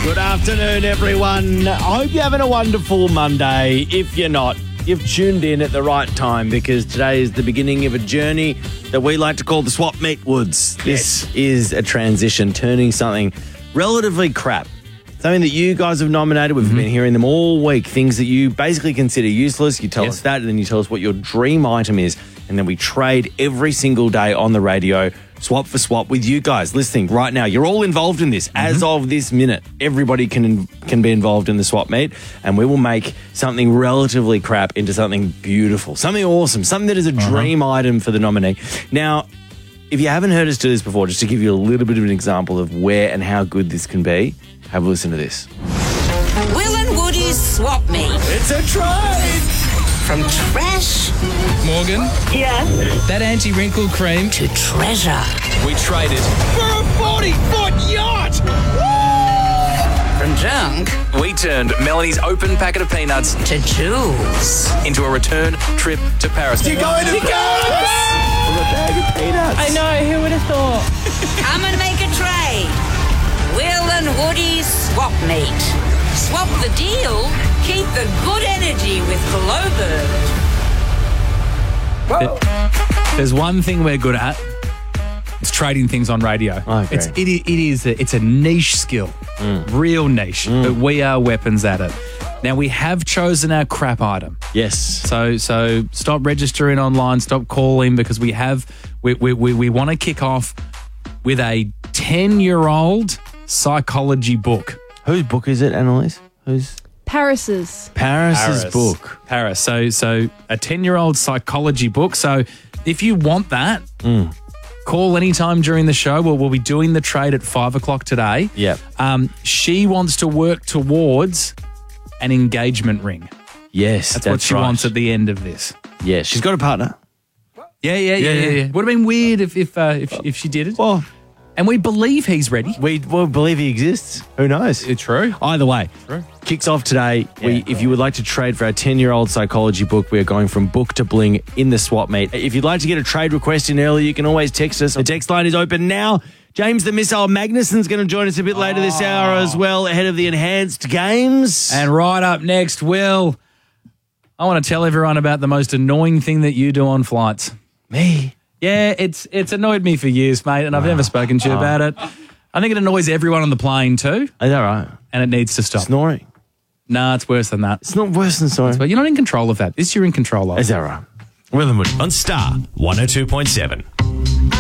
Good afternoon, everyone. I hope you're having a wonderful Monday. If you're not, you've tuned in at the right time because today is the beginning of a journey that we like to call the Swap Meet Woods. This is a transition, turning something relatively crap, something that you guys have nominated. We've been hearing them all week, things that you basically consider useless. You tell us that, and then you tell us what your dream item is, and then we trade every single day on the radio, swap for swap with you guys listening right now. You're all involved in this. As of this minute, everybody can be involved in the swap meet, and we will make something relatively crap into something beautiful, something awesome, something that is a dream item for the nominee. Now, if you haven't heard us do this before, just to give you a little bit of an example of where and how good this can be, have a listen to this. Will and Woody's Swap Meet. It's a trade! From trash Morgan, Yes. that anti-wrinkle cream. to treasure. We traded for a 40-foot yacht! From junk We turned Melanie's open packet of peanuts to jewels. into a return trip to Paris. You're going to Paris! With a bag of peanuts. I know, who would have thought? Come and make a trade. Will and Woody's Swap Meet. Swap the deal, keep the good energy with Glowbird. There's one thing we're good at. It's trading things on radio. I agree. It's a niche skill, real niche, but we are weapons at it. Now, we have chosen our crap item. Yes. So stop registering online, stop calling, because we want to kick off with a 10-year-old psychology book. Whose book is it, Annalise? Who's Paris's. Paris's book? Paris. So a 10-year-old psychology book. So if you want that, call anytime during the show. We'll be doing the trade at 5 o'clock today. Yep. She wants to work towards an engagement ring. Yes, That's what she right. wants at the end of this. Yeah, she's got a partner. Yeah. Would have been weird if she did it. Well, And we believe he's ready. we believe he exists. Who knows? It's true. Either way, kicks off today. If you would like to trade for our 10-year-old psychology book, we are going from book to bling in the swap meet. If you'd like to get a trade request in early, you can always text us. The text line is open now. James the Missile Magnuson's going to join us a bit later this hour as well, ahead of the enhanced games. And right up next, Will, I want to tell everyone about the most annoying thing that you do on flights. Me? Yeah, it's annoyed me for years, mate, and I've never spoken to you about it. I think it annoys everyone on the plane too, Is that right? and it needs to stop. Snoring. Nah, it's worse than that. It's not worse than snoring. But you're not in control of that. This you're in control of. Is that right? Willem on Star 102.7.